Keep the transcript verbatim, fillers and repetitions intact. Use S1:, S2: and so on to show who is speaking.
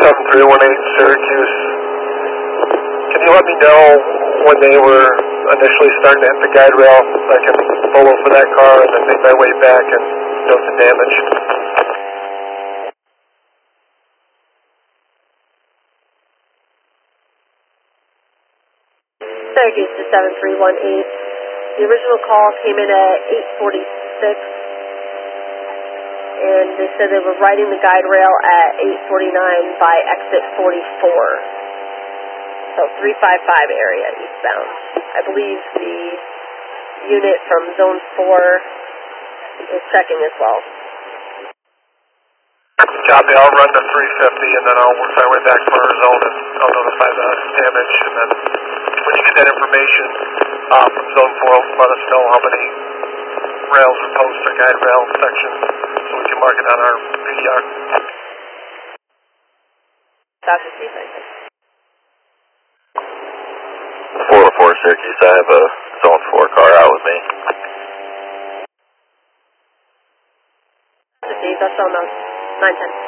S1: seven three one eight Syracuse. Can you let me know when they were initially starting to hit the guide rail so I can follow for that car and then make my way back and note the damage?
S2: Syracuse to seven three one eight. The original call came in at eight forty-six, and they said they were riding the guide rail at eight forty-nine by exit forty-four. So three five five area eastbound. I believe the unit from zone four is checking as well.
S1: Copy, I'll run to three fifty and then I'll work my way back to our zone and I'll notify the damage, and then when you get that information uh, from zone four, let us know how many rails or posts or guide rail sections so we can mark it on our P D R.
S2: Copy, thank you.
S3: four oh four Syracuse, I have a zone four car out with me.
S2: Steve, that's all known. nine ten.